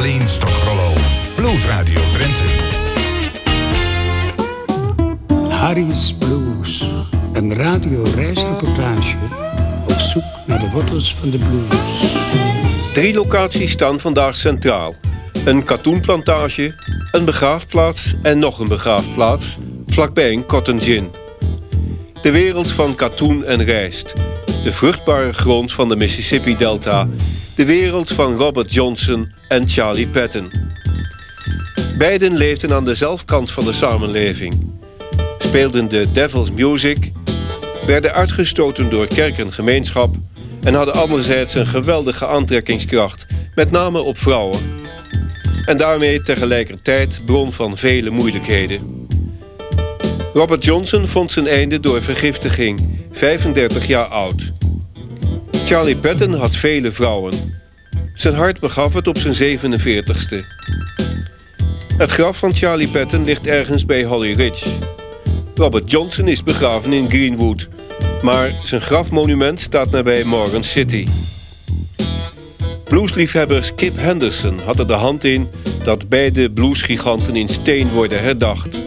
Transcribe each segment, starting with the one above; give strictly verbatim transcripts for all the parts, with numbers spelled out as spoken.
Orleans tot Grollo. Blues Radio Drenthe. Harry's Blues. Een radio-reisreportage op zoek naar de wortels van de blues. Drie locaties staan vandaag centraal. Een katoenplantage, een begraafplaats en nog een begraafplaats, vlakbij een cotton gin. De wereld van katoen en rijst. De vruchtbare grond van de Mississippi-delta. De wereld van Robert Johnson en Charlie Patton. Beiden leefden aan de zelfkant van de samenleving. Speelden de devil's music, werden uitgestoten door kerk en gemeenschap en hadden anderzijds een geweldige aantrekkingskracht, met name op vrouwen. En daarmee tegelijkertijd bron van vele moeilijkheden. Robert Johnson vond zijn einde door vergiftiging, vijfendertig jaar oud. Charlie Patton had vele vrouwen. Zijn hart begaf het op zijn zevenenveertigste. Het graf van Charlie Patton ligt ergens bij Holly Ridge. Robert Johnson is begraven in Greenwood, maar zijn grafmonument staat nabij Morgan City. Bluesliefhebber Skip Henderson had er de hand in dat beide bluesgiganten in steen worden herdacht.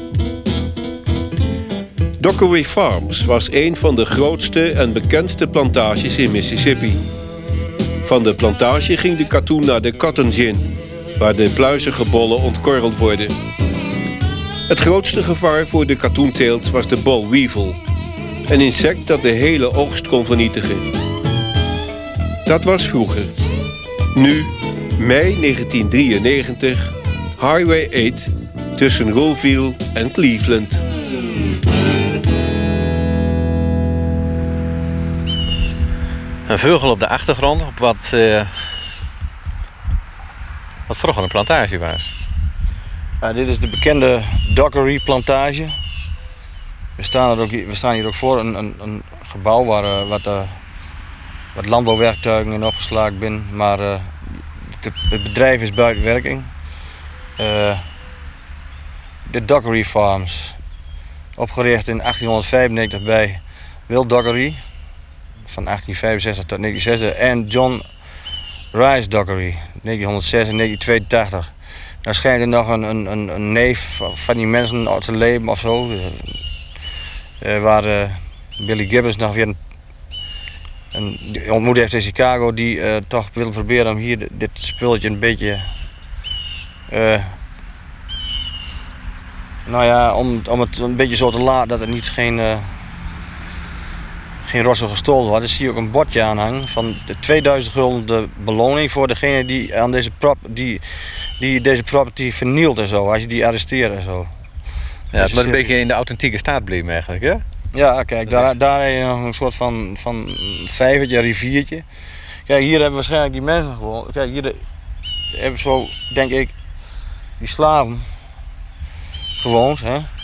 Dockery Farms was een van de grootste en bekendste plantages in Mississippi. Van de plantage ging de katoen naar de cotton gin, waar de pluizige bollen ontkorreld worden. Het grootste gevaar voor de katoenteelt was de boll weevil, een insect dat de hele oogst kon vernietigen. Dat was vroeger. Nu, mei negentien drieënnegentig, Highway acht tussen Rollville en Cleveland. Een vogel op de achtergrond op wat, uh, wat vroeger een plantage was. Ja, dit is de bekende Dockery plantage. We staan, er ook, we staan hier ook voor een, een, een gebouw waar uh, wat, uh, wat landbouwwerktuigen in opgeslagen zijn. Maar uh, het, het bedrijf is buiten werking. Uh, de Dockery Farms. Opgericht in achttienhonderdvijfennegentig bij Will Dockery. Van achttien vijfenzestig tot negentien zesenzestig. En John Rice Dockery. negentienhonderdzes en negentien tweeëntachtig. Daar schijnt er nog een, een, een neef van die mensen uit te leven of zo. Uh, waar uh, Billy Gibbons nog weer een, een ontmoet heeft in Chicago. Die uh, toch wil proberen om hier dit spulletje een beetje... Uh, nou ja, om, om het een beetje zo te laten dat het niet geen... Uh, geen rossel gestolen wordt. Dan zie je ook een bordje aanhangen van de tweeduizend gulden de beloning voor degene die aan deze prop, die, die deze property vernielt en zo, als je die arresteert en zo. Ja, het moet een beetje in de authentieke staat blijven eigenlijk, hè? Ja, kijk, daar, is... daar heb je nog een soort van, van vijvertje, een riviertje. Kijk, hier hebben waarschijnlijk die mensen gewoon, kijk, hier de, hebben zo, denk ik, die slaven gewoond, hè.